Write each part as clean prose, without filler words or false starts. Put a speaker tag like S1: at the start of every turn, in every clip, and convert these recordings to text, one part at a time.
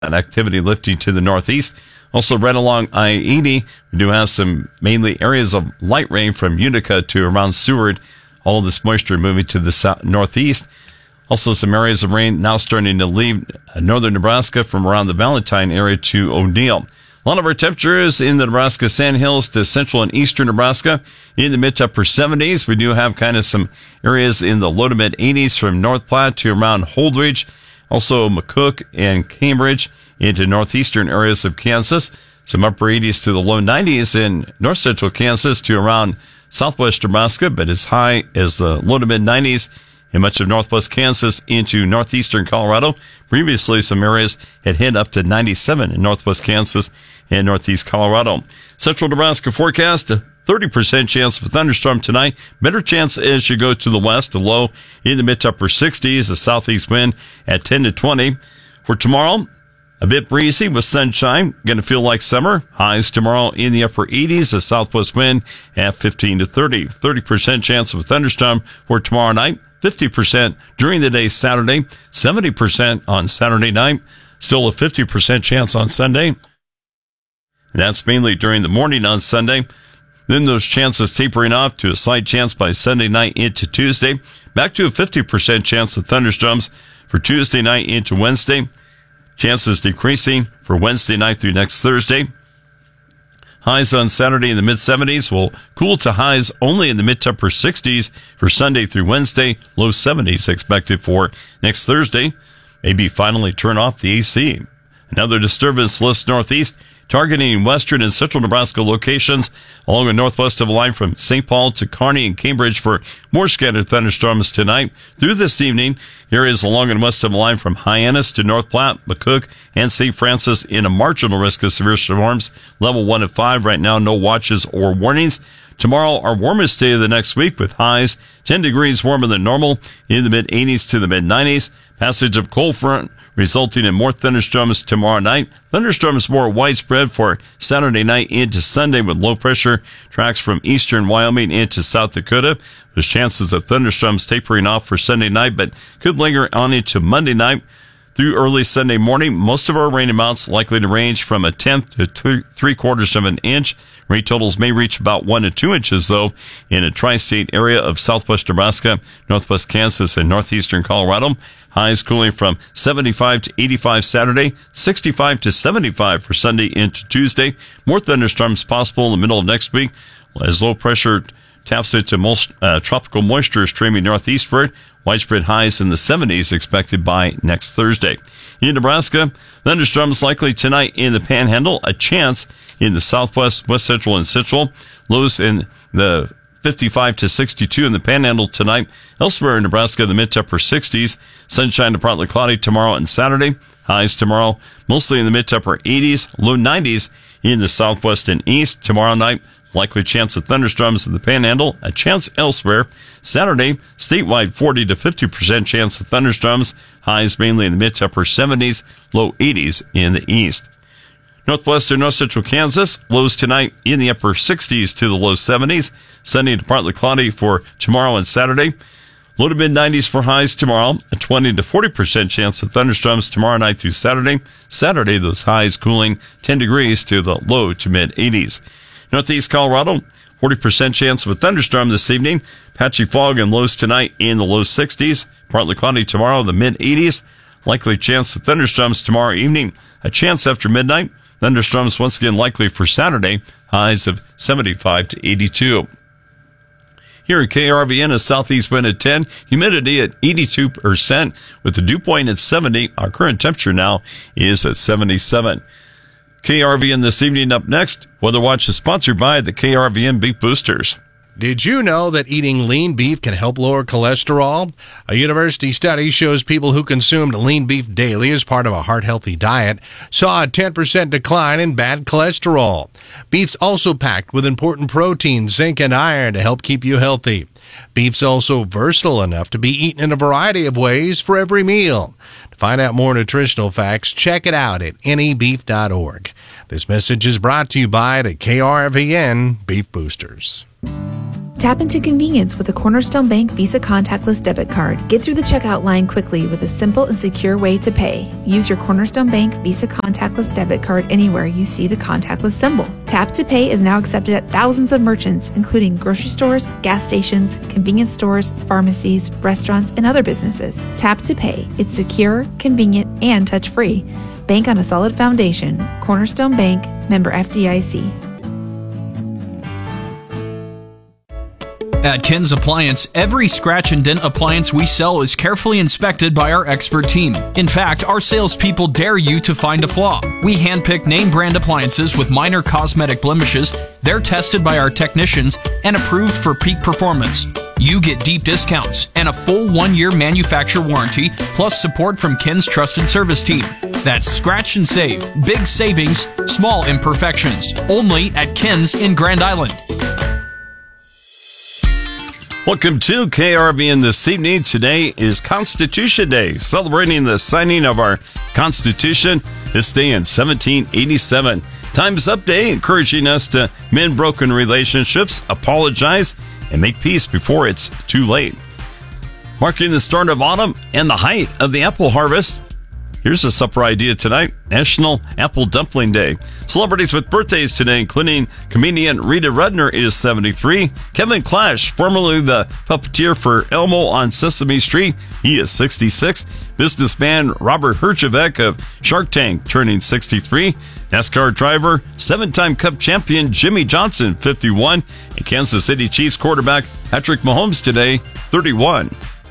S1: and activity lifting to the northeast. Also right along I-80, we do have some mainly areas of light rain from Utica to around Seward. All this moisture moving to the northeast. Also some areas of rain now starting to leave northern Nebraska from around the Valentine area to O'Neill. A lot of our temperatures in the Nebraska Sandhills to central and eastern Nebraska in the mid to upper 70s. We do have kind of some areas in the low to mid 80s from North Platte to around Holdridge. Also McCook and Cambridge into northeastern areas of Kansas. Some upper 80s to the low 90s in north central Kansas to around southwest Nebraska, but as high as the low to mid 90s in much of northwest Kansas into northeastern Colorado. Previously, some areas had hit up to 97 in northwest Kansas and northeast Colorado. Central Nebraska forecast, a 30% chance of a thunderstorm tonight. Better chance as you go to the west, a low in the mid to upper 60s, a southeast wind at 10 to 20. For tomorrow, a bit breezy with sunshine. Going to feel like summer. Highs tomorrow in the upper 80s, a southwest wind at 15 to 30. 30% chance of a thunderstorm for tomorrow night. 50% during the day Saturday, 70% on Saturday night, still a 50% chance on Sunday. That's mainly during the morning on Sunday. Then those chances tapering off to a slight chance by Sunday night into Tuesday. Back to a 50% chance of thunderstorms for Tuesday night into Wednesday. Chances decreasing for Wednesday night through next Thursday. Highs on Saturday in the mid-70s will cool to highs only in the mid to upper 60s for Sunday through Wednesday. Low 70s expected for next Thursday. Maybe finally turn off the AC. Another disturbance lifts northeast, targeting western and central Nebraska locations along the northwest of a line from St. Paul to Kearney and Cambridge for more scattered thunderstorms tonight. Through this evening, areas along and west of a line from Hyannis to North Platte, McCook, and St. Francis in a marginal risk of severe storms. Level 1 at 5 right now, no watches or warnings. Tomorrow, our warmest day of the next week with highs 10 degrees warmer than normal in the mid-80s to the mid-90s. Passage of cold front resulting in more thunderstorms tomorrow night. Thunderstorms more widespread for Saturday night into Sunday with low pressure tracks from eastern Wyoming into South Dakota. There's chances of thunderstorms tapering off for Sunday night, but could linger on into Monday night through early Sunday morning. Most of our rain amounts likely to range from a tenth to 3/4 of an inch. Rain totals may reach about 1 to 2 inches, though, in a tri-state area of southwest Nebraska, northwest Kansas, and northeastern Colorado. Highs cooling from 75 to 85 Saturday, 65 to 75 for Sunday into Tuesday. More thunderstorms possible in the middle of next week as low pressure taps into tropical moisture streaming northeastward. Widespread highs in the 70s expected by next Thursday. In Nebraska, thunderstorms likely tonight in the Panhandle. A chance in the southwest, west central, and central. Lows in the 55 to 62 in the Panhandle tonight. Elsewhere in Nebraska, the mid to upper 60s. Sunshine to partly cloudy tomorrow and Saturday. Highs tomorrow mostly in the mid to upper 80s. Low 90s in the southwest and east. Tomorrow night, likely chance of thunderstorms in the Panhandle. A chance elsewhere. Saturday, statewide 40 to 50% chance of thunderstorms. Highs mainly in the mid to upper 70s. Low 80s in the east. Northwestern north central Kansas, lows tonight in the upper 60s to the low 70s. Sunny to partly cloudy for tomorrow and Saturday. Low to mid 90s for highs tomorrow. A 20 to 40% chance of thunderstorms tomorrow night through Saturday. Saturday, those highs cooling 10 degrees to the low to mid 80s. Northeast Colorado, 40% chance of a thunderstorm this evening. Patchy fog and lows tonight in the low 60s. Partly cloudy tomorrow, the mid 80s. Likely chance of thunderstorms tomorrow evening. A chance after midnight. Thunderstorms once again likely for Saturday. Highs of 75 to 82. Here at KRVN, a southeast wind at 10, humidity at 82%, with the dew point at 70. Our current temperature now is at 77. KRVN this evening up next. Weather Watch is sponsored by the KRVN Beef Boosters.
S2: Did you know that eating lean beef can help lower cholesterol? A university study shows people who consumed lean beef daily as part of a heart-healthy diet saw a 10% decline in bad cholesterol. Beef's also packed with important proteins, zinc, and iron to help keep you healthy. Beef's also versatile enough to be eaten in a variety of ways for every meal. To find out more nutritional facts, check it out at nebeef.org. This message is brought to you by the KRVN Beef Boosters.
S3: Tap into convenience with a Cornerstone Bank Visa contactless debit card. Get through the checkout line quickly with a simple and secure way to pay. Use your Cornerstone Bank Visa contactless debit card anywhere you see the contactless symbol. Tap to Pay is now accepted at thousands of merchants, including grocery stores, gas stations, convenience stores, pharmacies, restaurants, and other businesses. Tap to Pay. It's secure, convenient, and touch-free. Bank on a solid foundation. Cornerstone Bank, member FDIC.
S4: At Ken's Appliance, every scratch and dent appliance we sell is carefully inspected by our expert team. In fact, our salespeople dare you to find a flaw. We handpick name brand appliances with minor cosmetic blemishes. They're tested by our technicians and approved for peak performance. You get deep discounts and a full 1-year manufacturer warranty, plus support from Ken's trusted service team. That's scratch and save. Big savings, small imperfections. Only at Ken's in Grand Island.
S1: Welcome to KRVN this evening. Today is Constitution Day, celebrating the signing of our Constitution this day in 1787. Time's Up Day, encouraging us to mend broken relationships, apologize, and make peace before it's too late. Marking the start of autumn and the height of the apple harvest, here's a supper idea tonight: National Apple Dumpling Day. Celebrities with birthdays today, including comedian Rita Rudner is 73. Kevin Clash, formerly the puppeteer for Elmo on Sesame Street, he is 66. Businessman Robert Herjavec of Shark Tank turning 63. NASCAR driver, 7-time Cup champion Jimmy Johnson, 51. And Kansas City Chiefs quarterback Patrick Mahomes today, 31.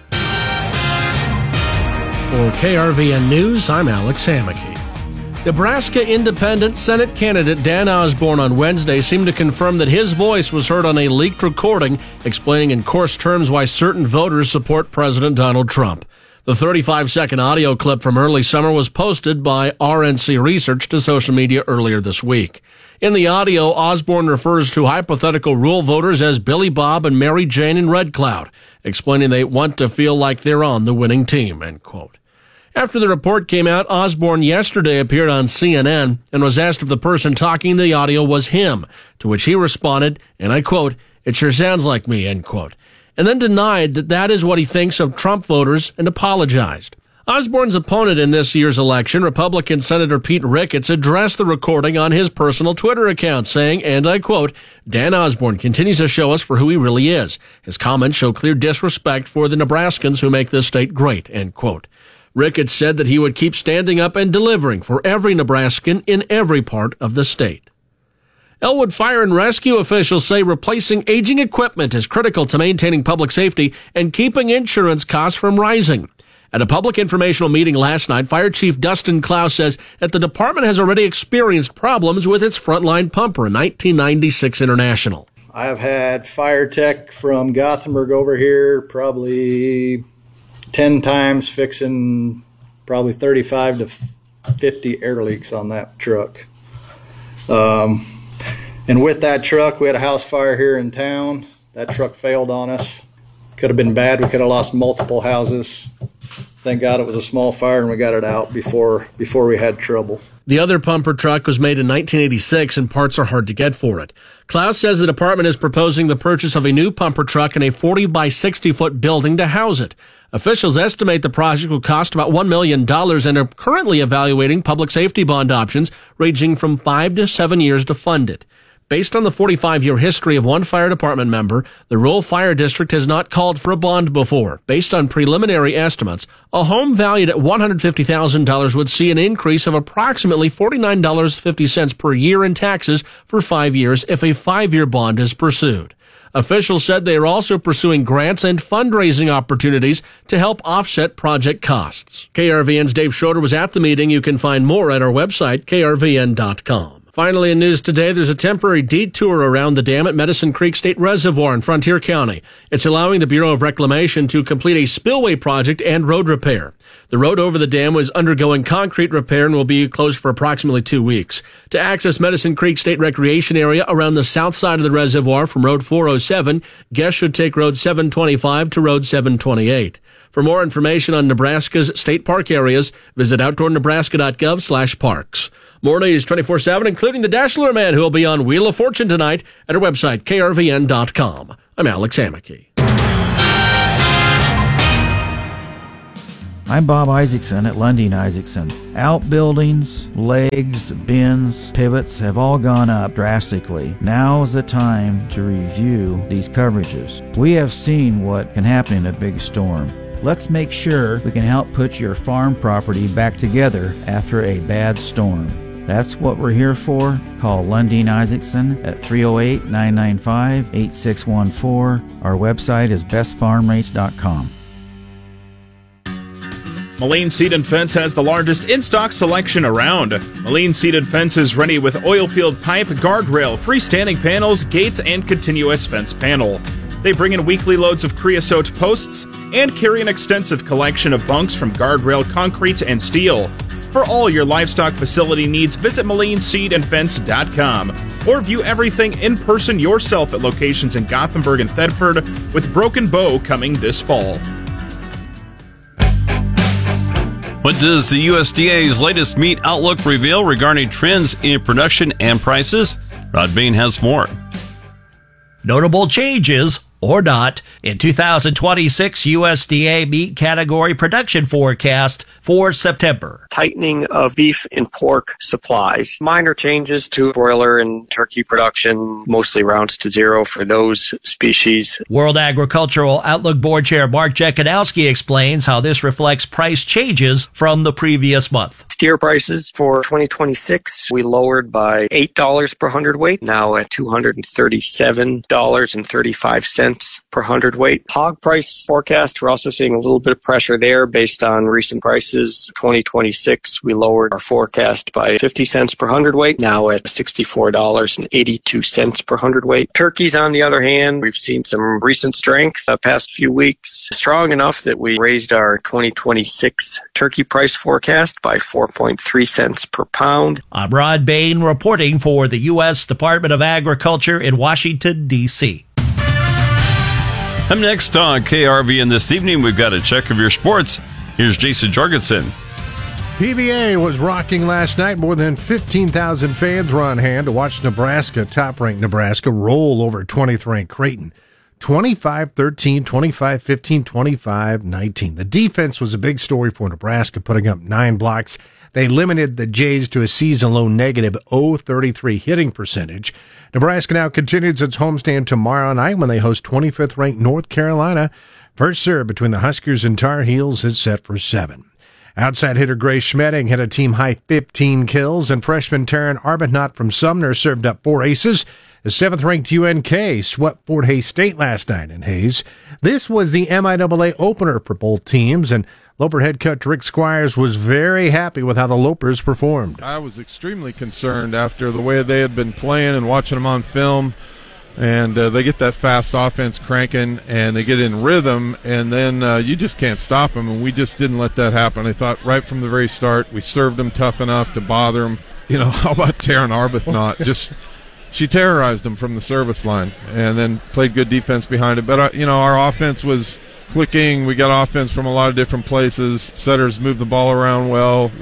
S5: For KRVN News, I'm Alex Hammaky. Nebraska Independent Senate candidate Dan Osborne on Wednesday seemed to confirm that his voice was heard on a leaked recording explaining in coarse terms why certain voters support President Donald Trump. The 35-second audio clip from early summer was posted by RNC Research to social media earlier this week. In the audio, Osborne refers to hypothetical rural voters as Billy Bob and Mary Jane in Red Cloud, explaining they want to feel like they're on the winning team, end quote. After the report came out, Osborne yesterday appeared on CNN and was asked if the person talking the audio was him, to which he responded, and I quote, "It sure sounds like me," end quote, and then denied that that is what he thinks of Trump voters and apologized. Osborne's opponent in this year's election, Republican Senator Pete Ricketts, addressed the recording on his personal Twitter account, saying, and I quote, "Dan Osborne continues to show us for who he really is. His comments show clear disrespect for the Nebraskans who make this state great," end quote. Ricketts said that he would keep standing up and delivering for every Nebraskan in every part of the state. Elwood Fire and Rescue officials say replacing aging equipment is critical to maintaining public safety and keeping insurance costs from rising. At a public informational meeting last night, Fire Chief Dustin Klaus says that the department has already experienced problems with its frontline pumper, a 1996 International.
S6: I have had fire tech from Gothenburg over here probably 10 times, fixing probably 35 to 50 air leaks on that truck. And with that truck, we had a house fire here in town. That truck failed on us. Could have been bad. We could have lost multiple houses. Thank God it was a small fire and we got it out before we had trouble.
S5: The other pumper truck was made in 1986 and parts are hard to get for it. Klaus says the department is proposing the purchase of a new pumper truck and a 40 by 60 foot building to house it. Officials estimate the project will cost about $1 million and are currently evaluating public safety bond options ranging from 5 to 7 years to fund it. Based on the 45-year history of one fire department member, the rural fire district has not called for a bond before. Based on preliminary estimates, a home valued at $150,000 would see an increase of approximately $49.50 per year in taxes for 5 years if a 5-year bond is pursued. Officials said they are also pursuing grants and fundraising opportunities to help offset project costs. KRVN's Dave Schroeder was at the meeting. You can find more at our website, krvn.com. Finally, in news today, there's a temporary detour around the dam at Medicine Creek State Reservoir in Frontier County. It's allowing the Bureau of Reclamation to complete a spillway project and road repair. The road over the dam was undergoing concrete repair and will be closed for approximately 2 weeks. To access Medicine Creek State Recreation Area around the south side of the reservoir from Road 407, guests should take Road 725 to Road 728. For more information on Nebraska's state park areas, visit outdoornebraska.gov/parks. More news 24/7, including the Daschler Man, who will be on Wheel of Fortune tonight at our website, krvn.com. I'm Alex Amicky.
S7: I'm Bob Isaacson at Lundin Isaacson. Outbuildings, legs, bins, pivots have all gone up drastically. Now is the time to review these coverages. We have seen what can happen in a big storm. Let's make sure we can help put your farm property back together after a bad storm. That's what we're here for. Call Lundin Isaacson at 308-995-8614. Our website is bestfarmrates.com.
S8: Moline Seed and Fence has the largest in-stock selection around. Moline Seed and Fence is ready with oil field pipe, guardrail, freestanding panels, gates, and continuous fence panel. They bring in weekly loads of creosote posts and carry an extensive collection of bunks from guardrail, concrete, and steel. For all your livestock facility needs, visit MolineSeedandFence.com or view everything in person yourself at locations in Gothenburg and Thedford, with Broken Bow coming this fall.
S1: What does the USDA's latest meat outlook reveal regarding trends in production and prices? Rod Bain has more.
S9: Notable changes, or not, in 2026 USDA meat category production forecast for September.
S10: Tightening of beef and pork supplies. Minor changes to broiler and turkey production, mostly rounds to zero for those species.
S9: World Agricultural Outlook Board Chair Mark Jekanowski explains how this reflects price changes from the previous month.
S10: Steer prices for 2026, we lowered by $8 per hundredweight, now at $237.35 per hundredweight. Hog price forecast, we're also seeing a little bit of pressure there based on recent prices. 2026, we lowered our forecast by 50 cents per hundredweight, now at $64.82 per hundredweight. Turkeys, on the other hand, we've seen some recent strength the past few weeks, strong enough that we raised our 2026 turkey price forecast by 4.3 cents per pound.
S9: I'm Rod Bain reporting for the U.S. Department of Agriculture in Washington, D.C.
S1: Up next on KRVN this evening, we've got a check of your sports. Here's Jason Jorgensen.
S2: PBA was rocking last night. More than 15,000 fans were on hand to watch Nebraska, top-ranked Nebraska, roll over 20th-ranked Creighton. 25-13, 25-15, 25-19. The defense was a big story for Nebraska, putting up 9 blocks. They limited the Jays to a season-low negative .033 hitting percentage. Nebraska now continues its homestand tomorrow night when they host 25th-ranked North Carolina. First serve between the Huskers and Tar Heels is set for 7. Outside hitter Grace Schmedding had a team-high 15 kills, and freshman Taryn Arbuthnot from Sumner served up 4 aces. The 7th-ranked UNK swept Fort Hays State last night in Hays. This was the MIAA opener for both teams, and Loper head coach Rick Squires was very happy with how the Lopers performed.
S11: I was extremely concerned after the way they had been playing and watching them on film, and they get that fast offense cranking, and they get in rhythm, and then you just can't stop them, and we just didn't let that happen. I thought right from the very start we served them tough enough to bother them. You know, how about Taryn Arbuthnot? She terrorized them from the service line and then played good defense behind it. But, our offense was clicking. We got offense from a lot of different places. Setters moved the ball around well.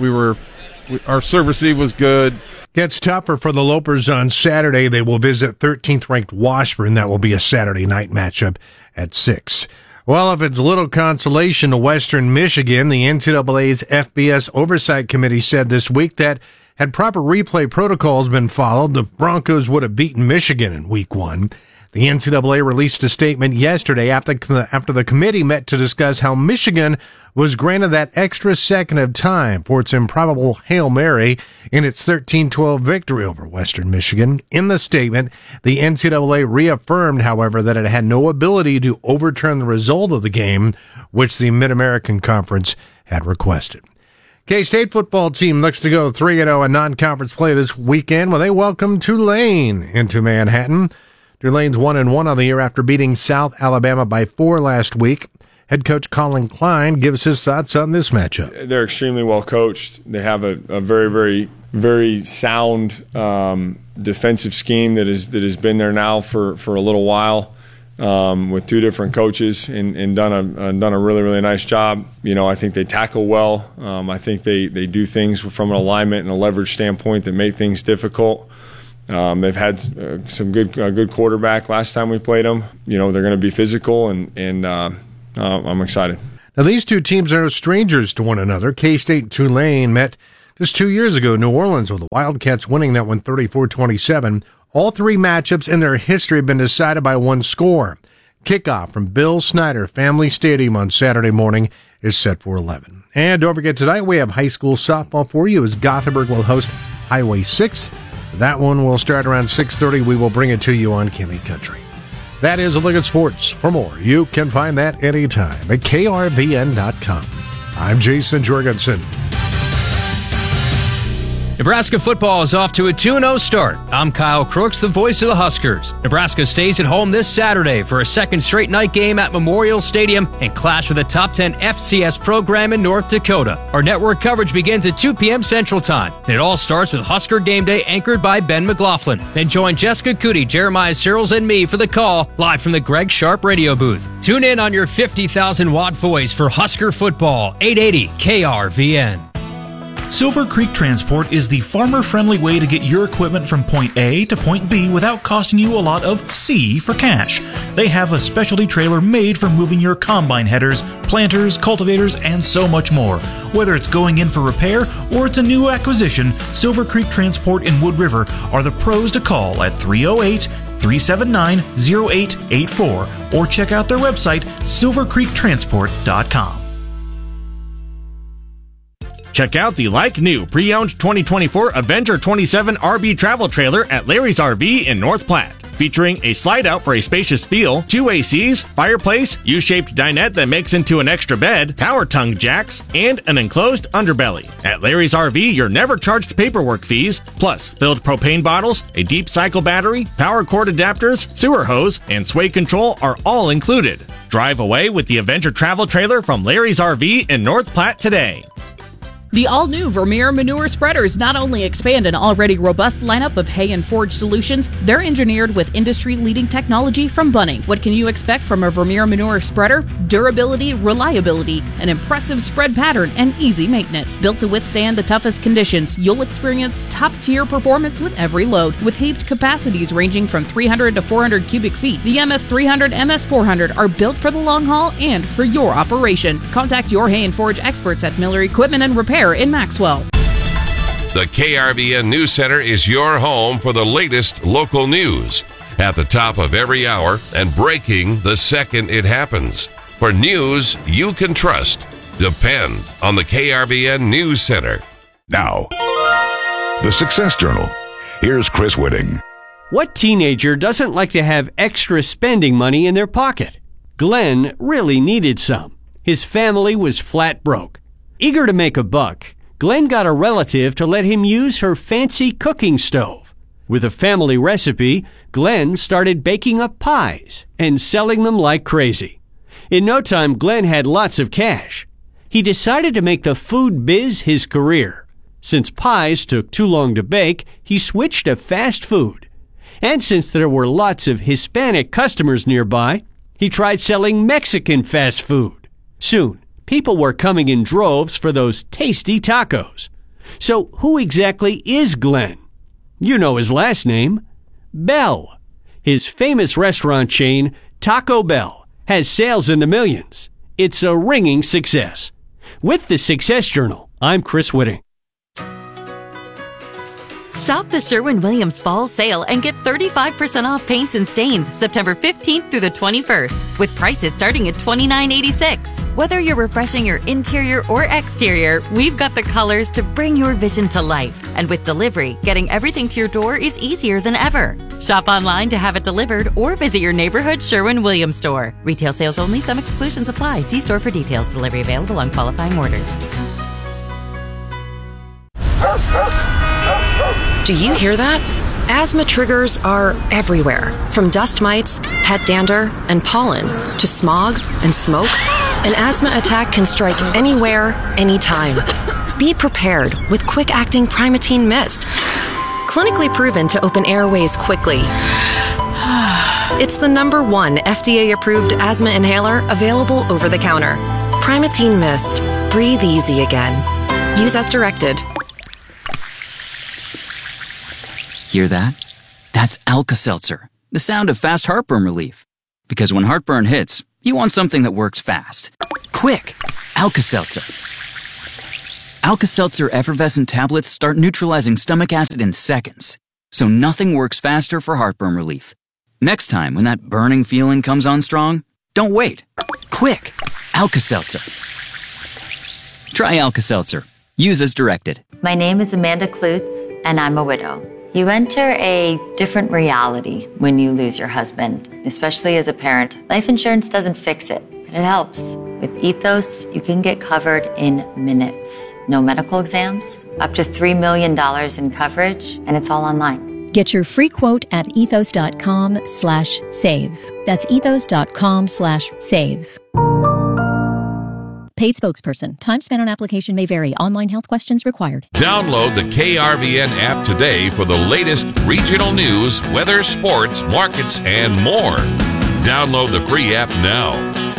S11: Our serve receive was good.
S2: Gets tougher for the Lopers on Saturday. They will visit 13th-ranked Washburn. That will be a Saturday night matchup at 6. Well, if it's little consolation to Western Michigan, the NCAA's FBS Oversight Committee said this week that had proper replay protocols been followed, the Broncos would have beaten Michigan in Week 1. The NCAA released a statement yesterday after the committee met to discuss how Michigan was granted that extra second of time for its improbable Hail Mary in its 13-12 victory over Western Michigan. In the statement, the NCAA reaffirmed, however, that it had no ability to overturn the result of the game, which the Mid-American Conference had requested. K-State football team looks to go 3-0 in non-conference play this weekend when they welcome Tulane into Manhattan. Tulane's 1-1 on the year after beating South Alabama by 4 last week. Head coach Colin Klein gives his thoughts on this matchup.
S12: They're extremely well coached. They have a very, very, very sound defensive scheme that has been there now for a little while. With 2 different coaches and done a really, really nice job. I think they tackle well. I think they do things from an alignment and a leverage standpoint that make things difficult. They've had some good quarterback last time we played them. They're going to be physical, and I'm excited.
S2: Now, these two teams are strangers to one another. K-State and Tulane met just 2 years ago in New Orleans, with the Wildcats winning that one 34-27. All three matchups in their history have been decided by one score. Kickoff from Bill Snyder Family Stadium on Saturday morning is set for 11. And don't forget, tonight we have high school softball for you as Gothenburg will host Highway 6. That one will start around 6:30. We will bring it to you on Kimmy Country. That is a look at sports. For more, you can find that anytime at krvn.com. I'm Jason Jorgensen.
S13: Nebraska football is off to a 2-0 start. I'm Kyle Crooks, the voice of the Huskers. Nebraska stays at home this Saturday for a second straight night game at Memorial Stadium and clash with a top 10 FCS program in North Dakota. Our network coverage begins at 2 p.m. Central Time, and it all starts with Husker Game Day anchored by Ben McLaughlin. Then join Jessica Cootie, Jeremiah Searles, and me for the call live from the Greg Sharp radio booth. Tune in on your 50,000-watt voice for Husker football, 880 KRVN.
S14: Silver Creek Transport is the farmer-friendly way to get your equipment from point A to point B without costing you a lot of C for cash. They have a specialty trailer made for moving your combine headers, planters, cultivators, and so much more. Whether it's going in for repair or it's a new acquisition, Silver Creek Transport in Wood River are the pros to call at 308-379-0884 or check out their website, silvercreektransport.com.
S15: Check out the like-new pre-owned 2024 Avenger 27 RB travel trailer at Larry's RV in North Platte. Featuring a slide-out for a spacious feel, 2 ACs, fireplace, U-shaped dinette that makes into an extra bed, power tongue jacks, and an enclosed underbelly. At Larry's RV, you're never charged paperwork fees, plus filled propane bottles, a deep cycle battery, power cord adapters, sewer hose, and sway control are all included. Drive away with the Avenger travel trailer from Larry's RV in North Platte today.
S16: The all-new Vermeer manure spreaders not only expand an already robust lineup of hay and forage solutions, they're engineered with industry-leading technology from Bunning. What can you expect from a Vermeer manure spreader? Durability, reliability, an impressive spread pattern, and easy maintenance. Built to withstand the toughest conditions, you'll experience top-tier performance with every load. With heaped capacities ranging from 300 to 400 cubic feet, the MS300, MS400 are built for the long haul and for your operation. Contact your hay and forage experts at Miller Equipment and Repair in Maxwell.
S17: The KRVN News Center is your home for the latest local news at the top of every hour and breaking the second it happens. For news you can trust, depend on the KRVN News Center.
S18: Now, the Success Journal. Here's Chris Whitting.
S19: What teenager doesn't like to have extra spending money in their pocket? Glenn really needed some. His family was flat broke. Eager to make a buck, Glenn got a relative to let him use her fancy cooking stove. With a family recipe, Glenn started baking up pies and selling them like crazy. In no time, Glenn had lots of cash. He decided to make the food biz his career. Since pies took too long to bake, he switched to fast food. And since there were lots of Hispanic customers nearby, he tried selling Mexican fast food. Soon, people were coming in droves for those tasty tacos. So who exactly is Glenn? You know his last name, Bell. His famous restaurant chain, Taco Bell, has sales in the millions. It's a ringing success. With the Success Journal, I'm Chris Whitting.
S20: Shop the Sherwin-Williams Fall Sale and get 35% off paints and stains September 15th through the 21st, with prices starting at $29.86. Whether you're refreshing your interior or exterior, we've got the colors to bring your vision to life. And with delivery, getting everything to your door is easier than ever. Shop online to have it delivered or visit your neighborhood Sherwin-Williams store. Retail sales only. Some exclusions apply. See store for details. Delivery available on qualifying orders.
S21: Do you hear that? Asthma triggers are everywhere, from dust mites, pet dander, and pollen, to smog and smoke. An asthma attack can strike anywhere, anytime. Be prepared with quick-acting Primatene Mist. Clinically proven to open airways quickly. It's the #1 FDA-approved asthma inhaler available over the counter. Primatene Mist. Breathe easy again. Use as directed.
S22: Hear that?
S3: That's Alka-Seltzer, the sound of fast heartburn relief. Because when heartburn hits, you want something that works fast. Quick! Alka-Seltzer. Alka-Seltzer effervescent tablets start neutralizing stomach acid in seconds, so nothing works faster for heartburn relief. Next time when that burning feeling comes on strong, don't wait. Quick! Alka-Seltzer. Try Alka-Seltzer. Use as directed.
S22: My name is Amanda Klutz, and I'm a widow. You enter a different reality when you lose your husband, especially as a parent. Life insurance doesn't fix it, but it helps. With Ethos, you can get covered in minutes. No medical exams, up to $3 million in coverage, and it's all online.
S23: Get your free quote at ethos.com/save. That's ethos.com/save. Paid spokesperson. Time spent on application may vary. Online health questions required.
S17: Download the KRVN app today for the latest regional news, weather, sports, markets, and more. Download the free app now.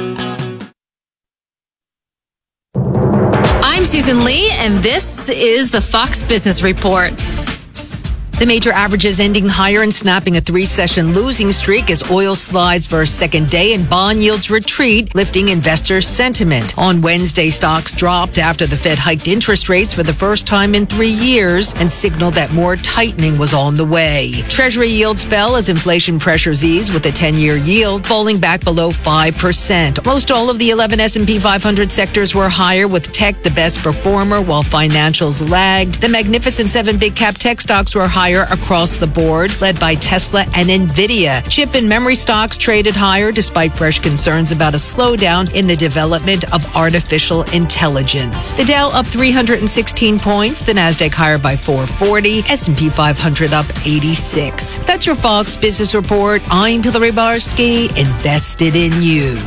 S24: I'm Susan Lee, and this is the Fox Business Report. The major averages ending higher and snapping a 3-session losing streak as oil slides for a second day and bond yields retreat, lifting investor sentiment. On Wednesday, stocks dropped after the Fed hiked interest rates for the first time in 3 years and signaled that more tightening was on the way. Treasury yields fell as inflation pressures eased, with the 10-year yield falling back below 5%. Most all of the 11 S&P 500 sectors were higher, with tech the best performer while financials lagged. The Magnificent 7 big-cap tech stocks were higher across the board, led by Tesla and Nvidia. Chip and memory stocks traded higher despite fresh concerns about a slowdown in the development of artificial intelligence. The Dow up 316 points, the Nasdaq higher by 440, S&P 500 up 86. That's your Fox Business Report. I'm Hillary Barsky, invested in you.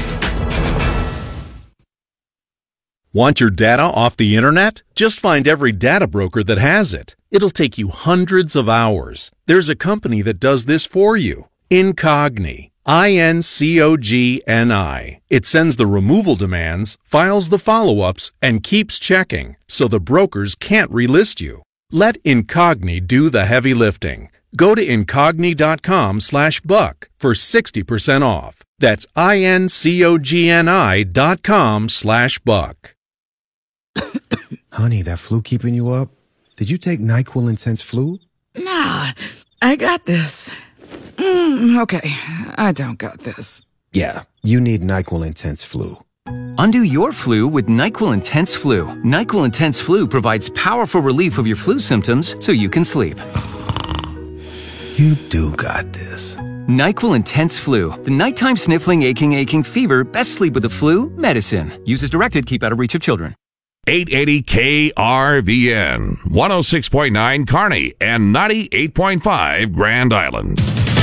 S25: Want your data off the internet? Just find every data broker that has it. It'll take you hundreds of hours. There's a company that does this for you. Incogni. INCOGNI. It sends the removal demands, files the follow-ups, and keeps checking, so the brokers can't relist you. Let Incogni do the heavy lifting. Go to incogni.com/buck for 60% off. That's INCOGNI.com/buck.
S26: Honey, that flu keeping you up? Did you take NyQuil Intense Flu?
S27: Nah, I got this. Okay, I don't got this.
S26: Yeah, you need NyQuil Intense Flu.
S28: Undo your flu with NyQuil Intense Flu. NyQuil Intense Flu provides powerful relief of your flu symptoms so you can sleep.
S26: You do got this.
S28: NyQuil Intense Flu. The nighttime sniffling, aching fever. Best sleep with the flu medicine. Use as directed. Keep out of reach of children.
S17: 880 KRVN, 106.9 Kearney, and 98.5 Grand Island.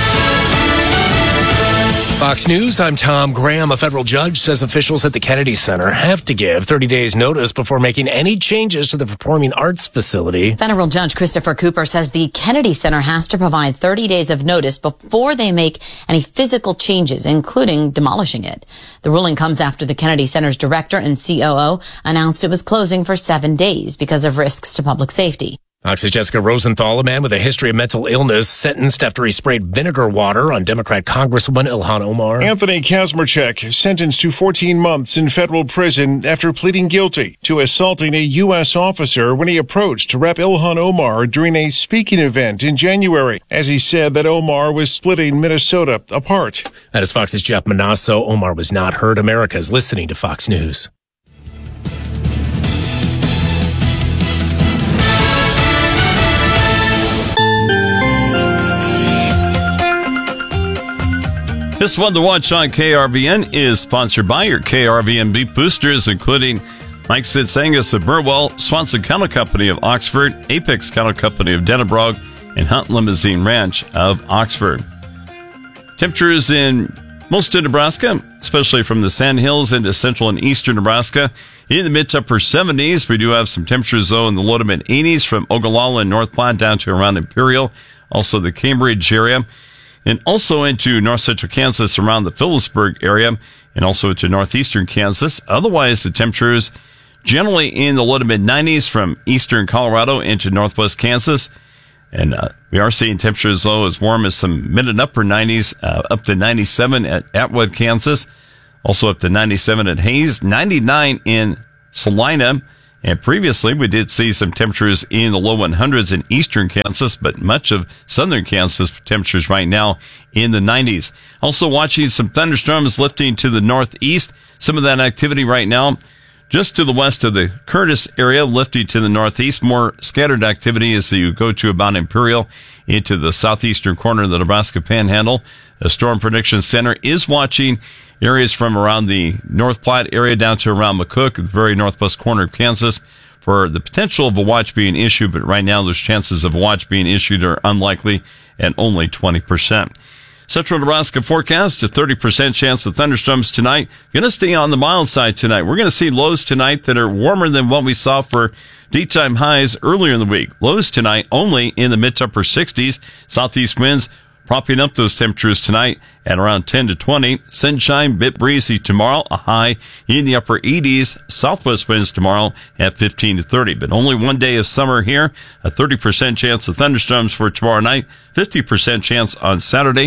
S29: Fox News, I'm Tom Graham. A federal judge says officials at the Kennedy Center have to give 30 days notice before making any changes to the performing arts facility.
S30: Federal Judge Christopher Cooper says the Kennedy Center has to provide 30 days of notice before they make any physical changes, including demolishing it. The ruling comes after the Kennedy Center's director and COO announced it was closing for 7 days because of risks to public safety.
S29: Fox's Jessica Rosenthal, a man with a history of mental illness, sentenced after he sprayed vinegar water on Democrat Congresswoman Ilhan Omar.
S31: Anthony Kazmarchuk sentenced to 14 months in federal prison after pleading guilty to assaulting a U.S. officer when he approached Rep. Ilhan Omar during a speaking event in January, as he said that Omar was splitting Minnesota apart.
S29: That is Fox's Jeff Manasso. Omar was not heard. America is listening to Fox News.
S1: This one to watch on KRVN is sponsored by your KRVN beef boosters, including Mike Sitsangus of Burwell, Swanson Kennel Company of Oxford, Apex Kennel Company of Dennebrog, and Hunt Limousine Ranch of Oxford. Temperatures in most of Nebraska, especially from the Sandhills into central and eastern Nebraska, in the mid to upper 70s. We do have some temperatures, though, in the low to mid 80s from Ogallala and North Platte down to around Imperial, also the Cambridge area, and also into north central Kansas around the Phillipsburg area, and also into northeastern Kansas. Otherwise, the temperatures generally in the low to mid 90s from eastern Colorado into northwest Kansas, And we are seeing temperatures low as warm as some mid and upper 90s, up to 97 at Atwood, Kansas. Also up to 97 at Hayes, 99 in Salina. And previously, we did see some temperatures in the low 100s in eastern Kansas, but much of southern Kansas temperatures right now in the 90s. Also watching some thunderstorms lifting to the northeast. Some of that activity right now just to the west of the Curtis area, lifting to the northeast. More scattered activity as you go to about Imperial into the southeastern corner of the Nebraska Panhandle. The Storm Prediction Center is watching areas from around the North Platte area down to around McCook, the very northwest corner of Kansas, for the potential of a watch being issued. But right now, those chances of a watch being issued are unlikely at only 20%. Central Nebraska forecast, a 30% chance of thunderstorms tonight. Going to stay on the mild side tonight. We're going to see lows tonight that are warmer than what we saw for daytime highs earlier in the week. Lows tonight only in the mid to upper 60s. Southeast winds propping up those temperatures tonight at around 10 to 20. Sunshine, bit breezy tomorrow, a high in the upper 80s. Southwest winds tomorrow at 15 to 30. But only one day of summer here. A 30% chance of thunderstorms for tomorrow night. 50% chance on Saturday.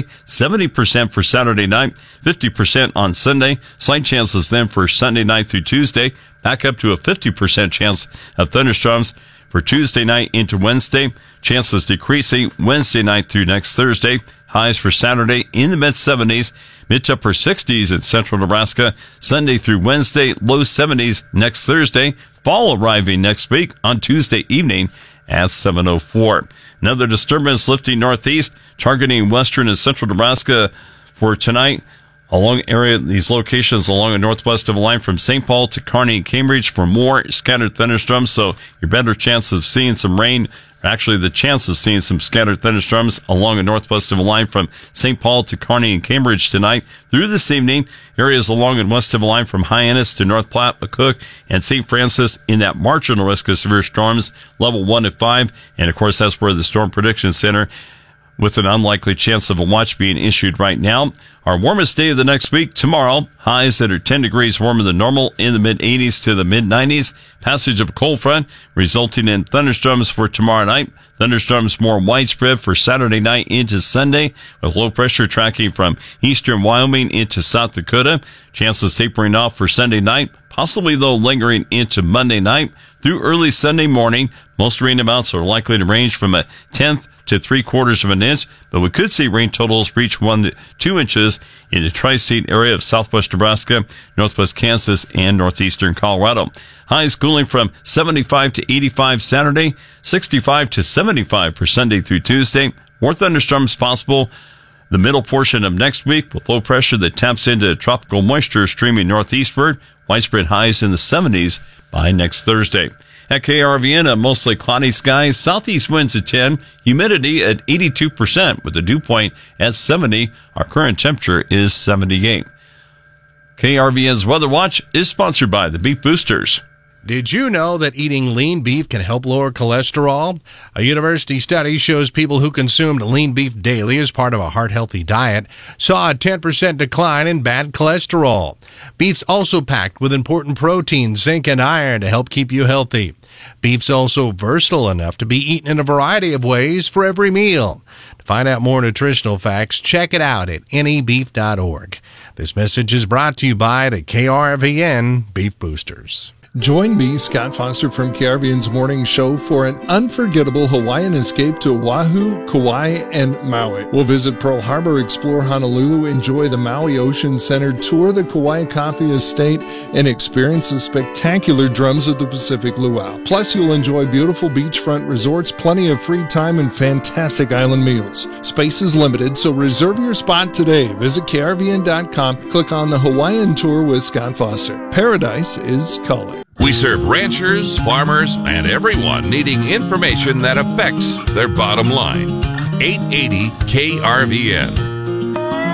S1: 70% for Saturday night. 50% on Sunday. Slight chances then for Sunday night through Tuesday. Back up to a 50% chance of thunderstorms for Tuesday night into Wednesday. Chances decreasing Wednesday night through next Thursday. Highs for Saturday in the mid-70s, mid to upper 60s in central Nebraska. Sunday through Wednesday, low 70s next Thursday. Fall arriving next week on Tuesday evening at 7:04. Another disturbance lifting northeast, targeting western and central Nebraska for tonight. Along these locations along the northwest of the line from St. Paul to Kearney and Cambridge for more scattered thunderstorms. So your better chance of seeing some rain, actually the chance of seeing some scattered thunderstorms along the northwest of the line from St. Paul to Kearney and Cambridge tonight through this evening. Areas along and west of the line from Hyannis to North Platte, McCook, and St. Francis in that marginal risk of severe storms, level 1 at 5. And of course, that's where the Storm Prediction Center with an unlikely chance of a watch being issued right now. Our warmest day of the next week, tomorrow. Highs that are 10 degrees warmer than normal in the mid-80s to the mid-90s. Passage of a cold front resulting in thunderstorms for tomorrow night. Thunderstorms more widespread for Saturday night into Sunday, with low pressure tracking from eastern Wyoming into South Dakota. Chances tapering off for Sunday night, possibly though lingering into Monday night through early Sunday morning. Most rain amounts are likely to range from a 1/10 to 3/4 of an inch, but we could see rain totals reach 1 to 2 inches in the tri-state area of southwest Nebraska, northwest Kansas, and northeastern Colorado. Highs cooling from 75 to 85 Saturday, 65 to 75 for Sunday through Tuesday. More thunderstorms possible the middle portion of next week with low pressure that taps into tropical moisture streaming northeastward. Widespread highs in the 70s by next Thursday. At KRVN, a mostly cloudy skies, southeast winds at 10, humidity at 82% with the dew point at 70. Our current temperature is 78. KRVN's Weather Watch is sponsored by the Beef Boosters.
S2: Did you know that eating lean beef can help lower cholesterol? A university study shows people who consumed lean beef daily as part of a heart-healthy diet saw a 10% decline in bad cholesterol. Beef's also packed with important proteins, zinc, and iron to help keep you healthy. Beef's also versatile enough to be eaten in a variety of ways for every meal. To find out more nutritional facts, check it out at nebeef.org. This message is brought to you by the KRVN Beef Boosters.
S4: Join me, Scott Foster from KRVN's Morning Show for an unforgettable Hawaiian escape to Oahu, Kauai, and Maui. We'll visit Pearl Harbor, explore Honolulu, enjoy the Maui Ocean Center, tour the Kauai Coffee Estate, and experience the spectacular drums of the Pacific Luau. Plus, you'll enjoy beautiful beachfront resorts, plenty of free time, and fantastic island meals. Space is limited, so reserve your spot today. Visit KRVN.com, click on the Hawaiian Tour with Scott Foster. Paradise is calling.
S17: We serve ranchers, farmers, and everyone needing information that affects their bottom line. 880 KRVN.